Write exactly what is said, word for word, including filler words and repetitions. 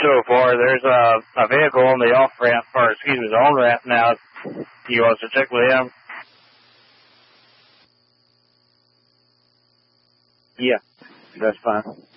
two oh four, there's a, a vehicle on the off-ramp, or excuse me, the on-ramp now. You want us to check with him? Yeah, that's fine.